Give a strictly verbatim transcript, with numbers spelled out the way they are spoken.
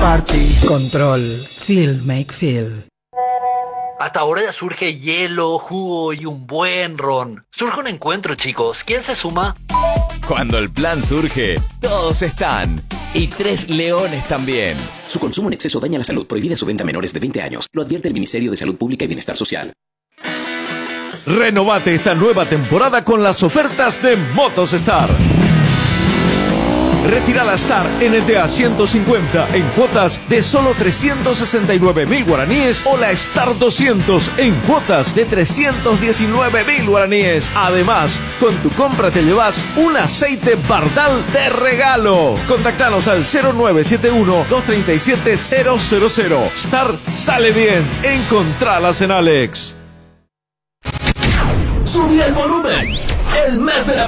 party. Control. Feel make feel. Hasta ahora ya surge hielo, jugo y un buen ron. Surge un encuentro, chicos. ¿Quién se suma? Cuando el plan surge, todos están. Y tres leones también. Su consumo en exceso daña la salud. Prohibida su venta a menores de veinte años. Lo advierte el Ministerio de Salud Pública y Bienestar Social. Renovate esta nueva temporada con las ofertas de Motos Star. Retira la Star N T A ciento cincuenta en cuotas de solo trescientos sesenta y nueve mil guaraníes o la Star doscientos en cuotas de trescientos diecinueve mil guaraníes. Además, con tu compra te llevas un aceite Bardal de regalo. Contactanos al cero nueve siete uno, dos tres siete, cero cero cero. Star sale bien. Encontralas en Alex. Subí el volumen. El mes de la